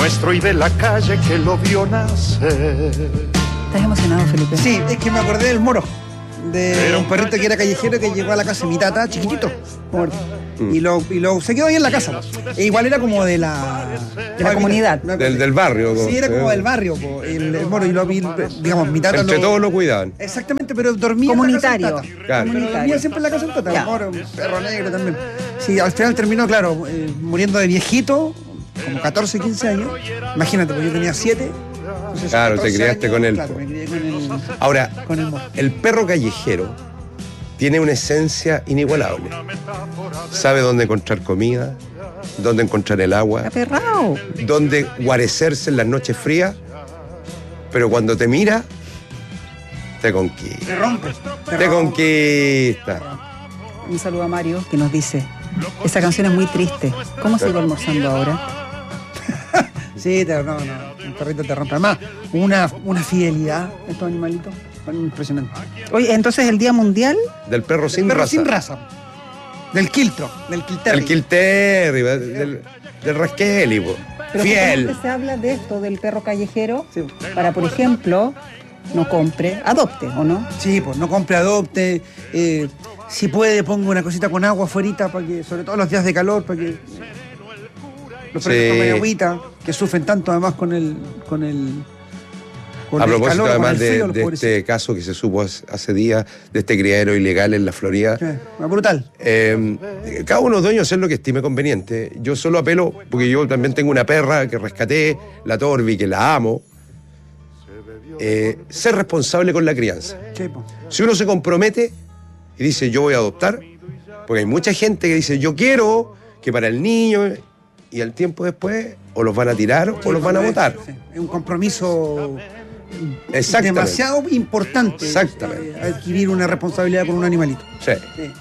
nuestro y de la calle que lo vio nacer. ¿Estás emocionado, Felipe? Sí, es que me acordé del Moro, de un perrito que era callejero que llegó a la casa de mi tata, chiquitito, muerto. Y se quedó ahí en la casa. E igual era como de la comunidad. Del barrio. Sí, era como del barrio, el Moro. Y lo vi, digamos, mi tata Entre todos lo cuidaban. Exactamente, pero dormía comunitario. en la casa de tata. Claro. Pero dormía siempre en la casa de tata. El Moro, un perro negro también. Sí, al final terminó, claro, muriendo de viejito, como 14, 15 años. Imagínate, porque yo tenía 7. Entonces, Claro, te criaste años, con él. Claro, me crié con el... Ahora, con el Moro. el perro callejero tiene una esencia inigualable. Sabe dónde encontrar comida, dónde encontrar el agua, Aperrado. dónde guarecerse en las noches frías, pero cuando te mira, te conquista. Te rompes. Te conquista. Un saludo a Mario que nos dice: esa canción es muy triste. ¿Cómo sigo almorzando ahora? Sí, no, un perrito te rompe. Además, una fidelidad a estos animalitos impresionante. Oye, entonces el Día Mundial Del perro sin Perro raza. sin raza. Del quiltro, del quilterri. El quilterri, del rasqueli, po. Pero Fiel. justamente se habla de esto, del perro callejero, Sí. para, por ejemplo, no compre, adopte, ¿o no? Sí, pues no compre, adopte. Si puede, ponga una cosita con agua afuerita, para que, sobre todo los días de calor, para que los perritos tomen agüita, que sufren tanto además con el A propósito, calor, además con el frío, los de pobrecitos. este caso que se supo hace días, de este criadero ilegal en la Florida, Brutal. cada uno dueño hacer lo que estime conveniente. Yo solo apelo, porque yo también tengo una perra que rescaté, la Torbi, que la amo. Ser responsable con la crianza. Sí, pues. Si uno se compromete y dice yo voy a adoptar, porque hay mucha gente que dice yo quiero que para el niño, y al tiempo después o los van a tirar o los van a botar. Sí, es un compromiso Exactamente. demasiado importante. Exactamente. Adquirir una responsabilidad con un animalito. Sí.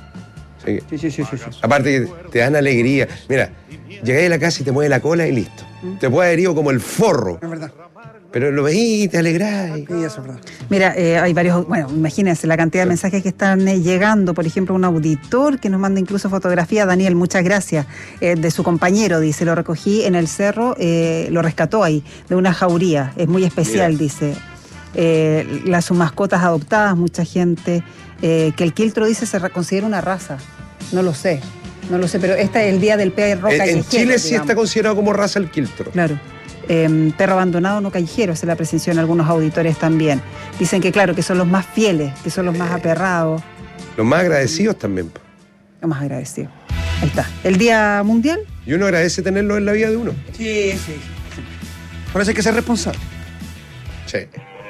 Sí. Sí. Aparte que te dan alegría. Mira, llegáis a la casa y te mueve la cola y listo. Te puede haber ido como el forro. Es verdad. Pero lo veís y te alegráis. Sí, eso es verdad. Mira, hay varios, bueno, imagínense la cantidad de mensajes que están llegando. Por ejemplo, un auditor que nos manda incluso fotografía, Daniel, muchas gracias, de su compañero, dice, lo recogí en el cerro, lo rescató ahí, de una jauría, es muy especial, Mira. dice. Sus mascotas adoptadas, mucha gente, que el quiltro, dice, se considera una raza. No lo sé, pero este es el día del perro callejero. En Chile sí digamos. está considerado como raza el quiltro. Claro. Perro abandonado, no callejero, se la presenció en algunos auditores también. Dicen que claro, que son los más fieles, que son los más aperrados, Los más agradecidos también. Po. los más agradecidos. Ahí está. El Día Mundial. Y uno agradece tenerlo en la vida de uno. Sí. Por eso hay que ser responsable. Sí.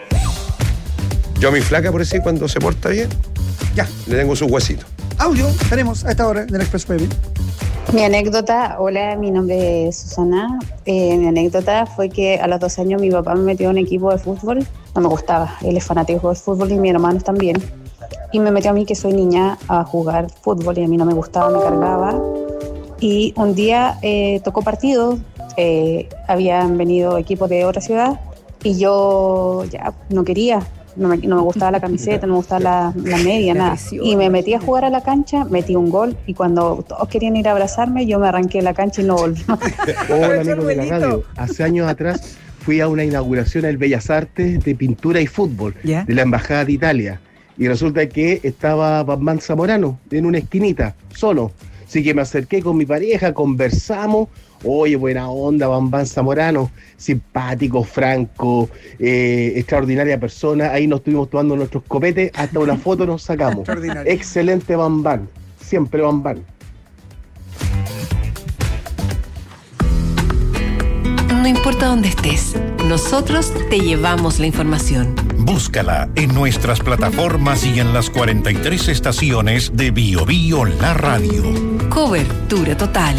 Yo a mi flaca, por decir, cuando se porta bien, Ya. le tengo sus huesitos. Audio tenemos a esta hora del Express Baby. Mi anécdota, hola, mi nombre es Susana. Mi anécdota fue que a los 12 años mi papá me metió en un equipo de fútbol. No me gustaba, él es fanático de fútbol y mi hermano también. Y me metió a mí, que soy niña, a jugar fútbol y a mí no me gustaba, me cargaba. Y un día tocó partido, habían venido equipos de otra ciudad y yo ya no quería. No me gustaba la camiseta, no me gustaba la media, nada. Y me metí a jugar a la cancha, metí un gol y cuando todos querían ir a abrazarme, yo me arranqué de la cancha y no volví. Hola amigos de la radio. Hace años atrás fui a una inauguración al Bellas Artes de pintura y fútbol ¿Ya? de la Embajada de Italia. Y resulta que estaba Bambán Zamorano en una esquinita, solo. Así que me acerqué con mi pareja, conversamos. Oye, buena onda, Bambán Zamorano, simpático, franco, extraordinaria persona. Ahí nos estuvimos tomando nuestros copetes, hasta una foto nos sacamos. Extraordinario. Excelente Bambán, siempre Bambán. No importa dónde estés, nosotros te llevamos la información. Búscala en nuestras plataformas y en las 43 estaciones de Bio Bio La Radio. Cobertura total.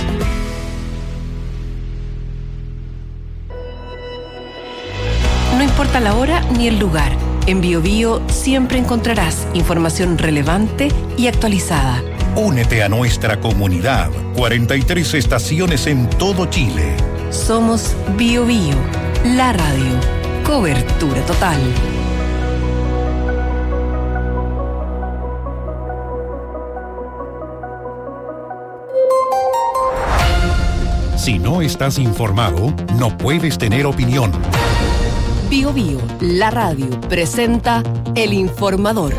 No importa la hora ni el lugar, en Bio Bio siempre encontrarás información relevante y actualizada. Únete a nuestra comunidad. 43 estaciones en todo Chile. Somos Bio Bio, la radio. Cobertura total. Si no estás informado, no puedes tener opinión. Bio Bio, la radio, presenta El Informador.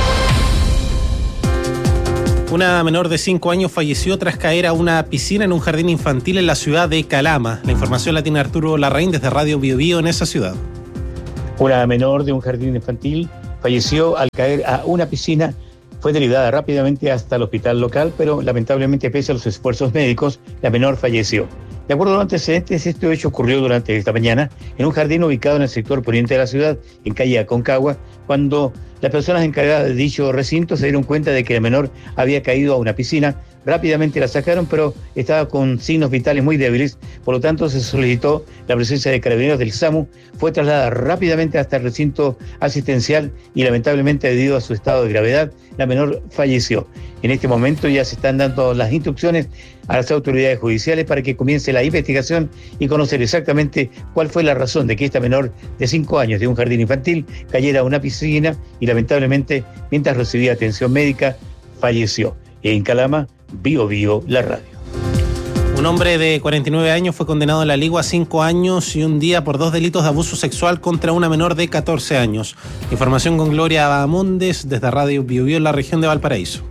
Una menor de 5 años falleció tras caer a una piscina en un jardín infantil en la ciudad de Calama. La información la tiene Arturo Larraín desde Radio Bio Bio en esa ciudad. Una menor de un jardín infantil falleció al caer a una piscina. Fue derivada rápidamente hasta el hospital local, pero lamentablemente, pese a los esfuerzos médicos, la menor falleció. De acuerdo a los antecedentes, este hecho ocurrió durante esta mañana en un jardín ubicado en el sector poniente de la ciudad, en calle Aconcagua, cuando las personas encargadas de dicho recinto se dieron cuenta de que la menor había caído a una piscina. Rápidamente la sacaron, pero estaba con signos vitales muy débiles, por lo tanto se solicitó la presencia de carabineros del SAMU, fue trasladada rápidamente hasta el recinto asistencial y lamentablemente, debido a su estado de gravedad, la menor falleció. En este momento ya se están dando las instrucciones a las autoridades judiciales para que comience la investigación y conocer exactamente cuál fue la razón de que esta menor de 5 años de un jardín infantil cayera a una piscina y lamentablemente, mientras recibía atención médica, falleció. En Calama, Bio Bio, la radio. Un hombre de 49 años fue condenado en la Ligua a 5 años y un día por 2 delitos de abuso sexual contra una menor de 14 años. Información con Gloria Bahamondes desde Radio Bio Bio en la región de Valparaíso.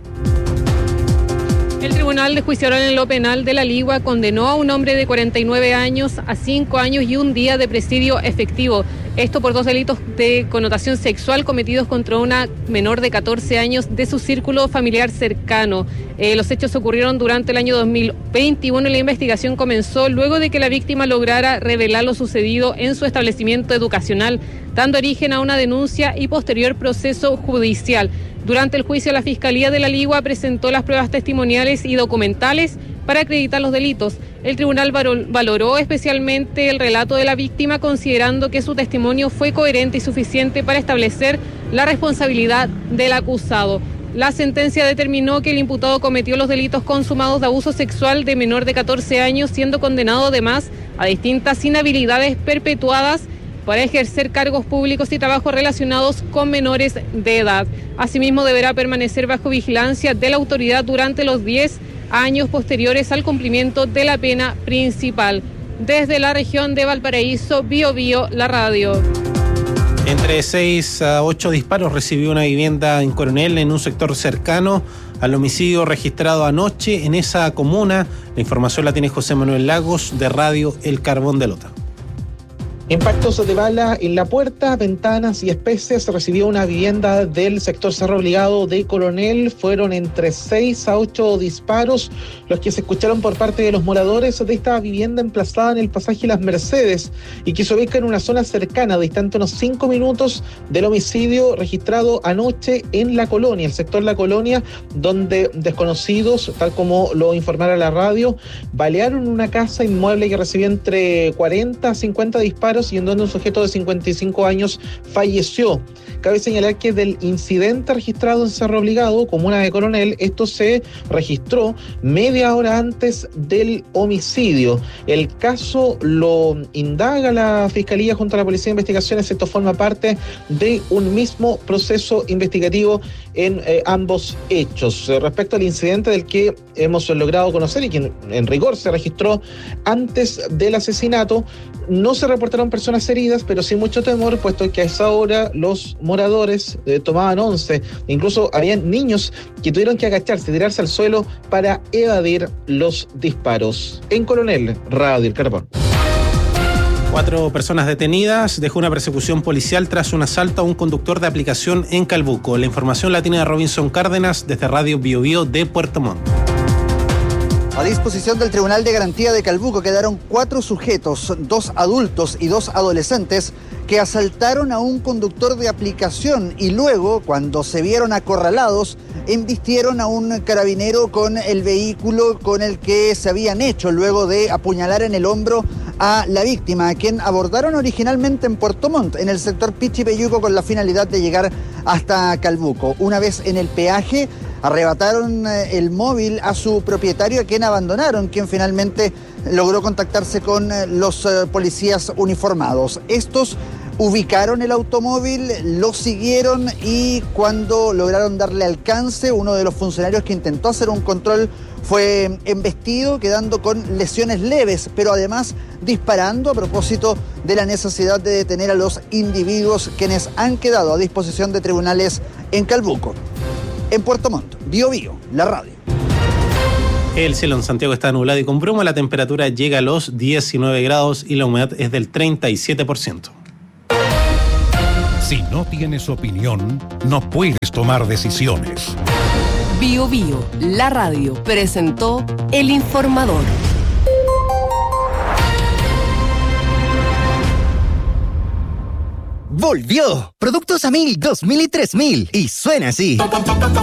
El Tribunal de Juicio Oral en lo Penal de la Ligua condenó a un hombre de 49 años a 5 años y un día de presidio efectivo. Esto por 2 delitos de connotación sexual cometidos contra una menor de 14 años de su círculo familiar cercano. Los hechos ocurrieron durante el año 2021 y la investigación comenzó luego de que la víctima lograra revelar lo sucedido en su establecimiento educacional, dando origen a una denuncia y posterior proceso judicial. Durante el juicio, la Fiscalía de la Ligua presentó las pruebas testimoniales y documentales para acreditar los delitos. El tribunal valoró especialmente el relato de la víctima, considerando que su testimonio fue coherente y suficiente para establecer la responsabilidad del acusado. La sentencia determinó que el imputado cometió los delitos consumados de abuso sexual de menor de 14 años, siendo condenado además a distintas inhabilidades perpetuadas para ejercer cargos públicos y trabajos relacionados con menores de edad. Asimismo, deberá permanecer bajo vigilancia de la autoridad durante los 10 años posteriores al cumplimiento de la pena principal. Desde la región de Valparaíso, Bio Bio, la radio. Entre 6 a 8 disparos recibió una vivienda en Coronel, en un sector cercano al homicidio registrado anoche en esa comuna. La información la tiene José Manuel Lagos de Radio El Carbón de Lota. Impactos de bala en la puerta, ventanas y especies recibió una vivienda del sector Cerro Obligado de Coronel. Fueron entre 6 a 8 disparos los que se escucharon por parte de los moradores de esta vivienda emplazada en el pasaje Las Mercedes y que se ubica en una zona cercana, distante unos 5 minutos del homicidio registrado anoche en La Colonia, el sector La Colonia, donde desconocidos, tal como lo informara la radio, balearon una casa inmueble que recibió entre 40 a 50 disparos y en donde un sujeto de 55 años falleció. Cabe señalar que del incidente registrado en Cerro Obligado, comuna de Coronel, esto se registró media hora antes del homicidio. El caso lo indaga la Fiscalía junto a la Policía de Investigaciones. Esto forma parte de un mismo proceso investigativo en ambos hechos. Respecto al incidente del que hemos logrado conocer y que en rigor se registró antes del asesinato, no se reportaron personas heridas, pero sí mucho temor, puesto que a esa hora los moradores tomaban once. Incluso habían niños que tuvieron que agacharse, tirarse al suelo para evadir los disparos. En Coronel, Radio El Carbón. 4 personas detenidas. Dejó una persecución policial tras un asalto a un conductor de aplicación en Calbuco. La información la tiene Robinson Cárdenas desde Radio Bio Bio de Puerto Montt. A disposición del Tribunal de Garantía de Calbuco quedaron 4 sujetos, 2 adultos y 2 adolescentes, que asaltaron a un conductor de aplicación y luego, cuando se vieron acorralados, embistieron a un carabinero con el vehículo con el que se habían hecho luego de apuñalar en el hombro a la víctima, a quien abordaron originalmente en Puerto Montt, en el sector Pichipeyuco, con la finalidad de llegar hasta Calbuco. Una vez en el peaje, arrebataron el móvil a su propietario, a quien abandonaron, quien finalmente logró contactarse con los policías uniformados. Estos ubicaron el automóvil, lo siguieron y cuando lograron darle alcance, uno de los funcionarios que intentó hacer un control fue embestido, quedando con lesiones leves, pero además disparando a propósito de la necesidad de detener a los individuos quienes han quedado a disposición de tribunales en Calbuco. En Puerto Montt, Bío Bío, la radio. El cielo en Santiago está nublado y con bruma, la temperatura llega a los 19 grados y la humedad es del 37%. Si no tienes opinión, no puedes tomar decisiones. Bío Bío, la radio, presentó El Informador. Volvió. Productos a 1000, 2000 y 3000. Y suena así.